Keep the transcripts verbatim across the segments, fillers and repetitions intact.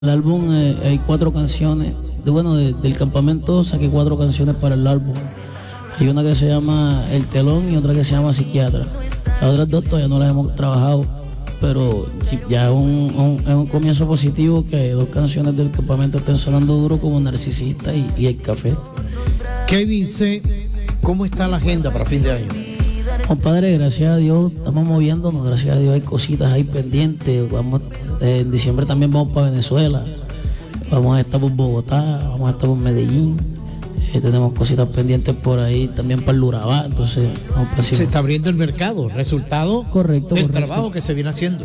El álbum eh, hay cuatro canciones, de, bueno, de, del campamento saqué cuatro canciones para el álbum. Hay una que se llama El Telón y otra que se llama Psiquiatra. Las otras dos todavía no las hemos trabajado, pero ya es un, un, es un comienzo positivo que dos canciones del campamento estén sonando duro como Narcisista y, y El Café. Kevin C., ¿cómo está la agenda para fin de año? Compadre, gracias a Dios estamos moviéndonos, gracias a Dios hay cositas ahí pendientes. Vamos, eh, en diciembre también vamos para Venezuela, vamos a estar por Bogotá, vamos a estar por Medellín, eh, tenemos cositas pendientes por ahí también para el Urabá, entonces vamos para se está abriendo el mercado, resultado correcto, del correcto. trabajo que se viene haciendo.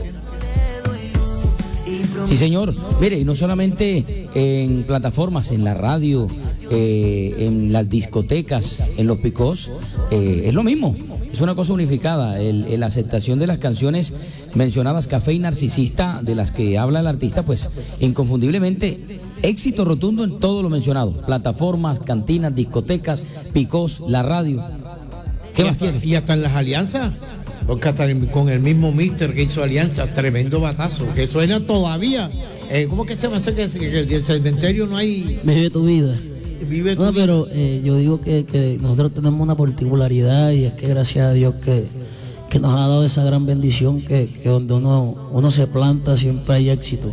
Sí, señor. Mire, y no solamente en plataformas, en la radio, eh, en las discotecas, en los picos, eh, es lo mismo. Es una cosa unificada, el, el la aceptación de las canciones mencionadas, Café y Narcisista, de las que habla el artista, pues inconfundiblemente éxito rotundo en todo lo mencionado. Plataformas, cantinas, discotecas, picos, la radio. ¿Qué y más hasta, tienes? Y hasta en las alianzas, porque hasta con el mismo Mister que hizo alianza, tremendo batazo, que suena todavía. Eh, ¿Cómo que se me hace que, que el cementerio no hay? Vive tu vida. Vive tu no, vida. pero eh, yo digo que, que nosotros tenemos una particularidad y es que gracias a Dios que, que nos ha dado esa gran bendición que, que donde uno, uno se planta siempre hay éxito.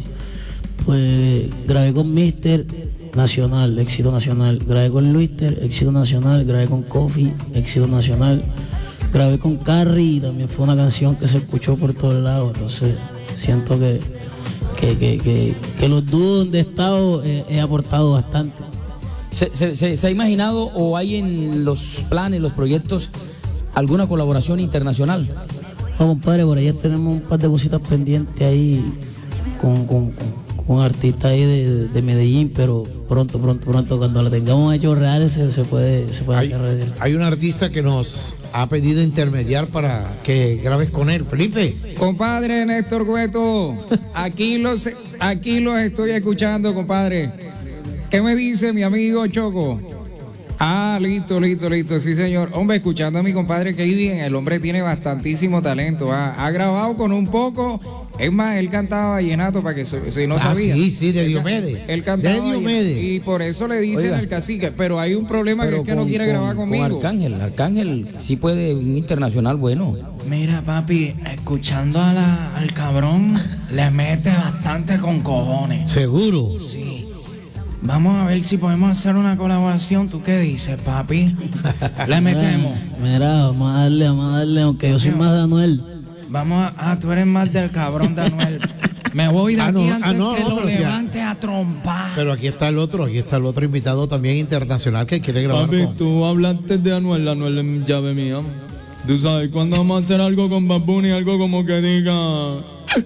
Pues grabé con Mister Nacional, éxito nacional. Grabé con Luister, éxito nacional. Grabé con Coffee, éxito nacional. Grabé con Carrie y también fue una canción que se escuchó por todos lados. Entonces siento que, que, que, que, que los dúos donde he estado eh, he aportado bastante. ¿Se, se, se, ¿Se ha imaginado o hay en los planes, los proyectos, alguna colaboración internacional? No, compadre, por allá tenemos un par de cositas pendientes ahí con, con, con, con artistas ahí de, de Medellín, pero pronto, pronto, pronto, cuando la tengamos hechos reales se, se puede, se puede hay, hacer real. Hay un artista que nos ha pedido intermediar para que grabes con él, Felipe. Compadre Néstor Cueto, aquí los, aquí los estoy escuchando, compadre. ¿Qué me dice mi amigo Choco? Ah, listo, listo, listo, sí señor. Hombre, escuchando a mi compadre Kevin, el hombre tiene bastantísimo talento. ¿ah? Ha grabado con un poco, es más, él cantaba vallenato para que se, si no ah, sabía. Sí, sí, de él, Diomedes. Él cantaba de Diomedes. Y por eso le dicen Oiga, el cacique, pero hay un problema que es que con, no quiere con, grabar conmigo. Con Arcángel, Arcángel sí puede un internacional bueno. Mira, papi, escuchando a la, al cabrón, le mete bastante con cojones. ¿Seguro? Sí. Vamos a ver si podemos hacer una colaboración. ¿Tú qué dices, papi? Le metemos. Mira, vamos a darle, vamos a darle, aunque yo soy más de Anuel. Vamos a... Ah, tú eres más del cabrón de Anuel. Me voy de Ah, aquí no, antes ah, no, que no, lo pero levante a trompar. Pero aquí está el otro, aquí está el otro invitado también internacional que quiere grabar Papi, con... tú hablaste de Anuel, Anuel es llave mía. Tú sabes, cuando vamos a hacer algo con Bad Bunny, algo como que diga...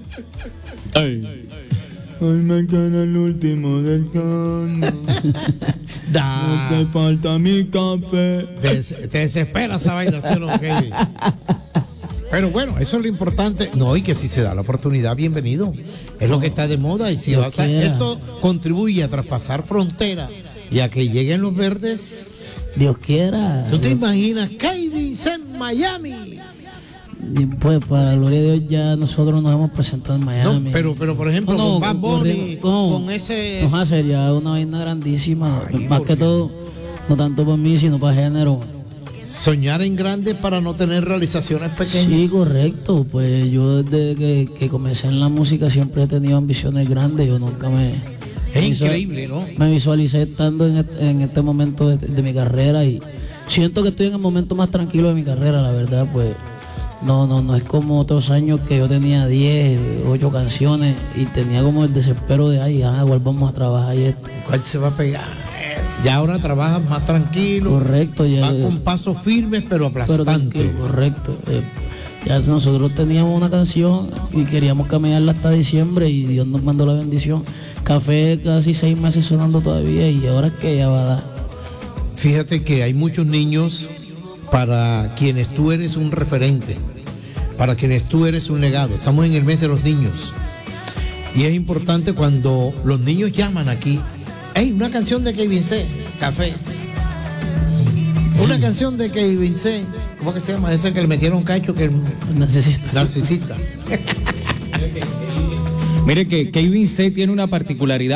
Ey. Hoy me queda el último del canto. Da. No hace falta mi café. Te, te desespera esa vaina, ¿sí o no, Kevin? Pero bueno, eso es lo importante. No, y que si se da la oportunidad, bienvenido. Es lo que está de moda. Y si va a, esto contribuye a traspasar fronteras y a que lleguen los verdes. Dios quiera. ¿Tú te imaginas Kevin en Miami? Y pues para la gloria de Dios ya nosotros nos hemos presentado en Miami. No, pero, pero por ejemplo, no, no, con Bad Bunny, no, con ese... Nos hace ya una vaina grandísima. Ay, más que todo, no tanto para mí, sino para género. Soñar en grande para no tener realizaciones pequeñas. Sí, correcto. Pues yo desde que, que comencé en la música siempre he tenido ambiciones grandes. Yo nunca me... Es me increíble, ¿no? Me visualicé estando en este, en este momento de, de mi carrera y siento que estoy en el momento más tranquilo de mi carrera, la verdad, pues... No, no, no es como otros años que yo tenía diez, ocho canciones y tenía como el desespero de, ay, ah, igual vamos a trabajar y esto. ¿Cuál se va a pegar? Ya ahora trabajas más tranquilo. Correcto. Ya, vas con pasos firmes pero aplastantes. Pero correcto. Eh, ya nosotros teníamos una canción y queríamos caminarla hasta diciembre y Dios nos mandó la bendición. Café casi seis meses sonando todavía y ahora es que ya va a dar. Fíjate que hay muchos niños para quienes tú eres un referente, para quienes tú eres un legado. Estamos en el mes de los niños y es importante cuando los niños llaman aquí. Hey, una canción de Kevin C. Café. Una canción de Kevin C. ¿Cómo que se llama? Ese que le metieron cacho que el Narcisista. Narcisista. Mire que Kevin C tiene una particularidad.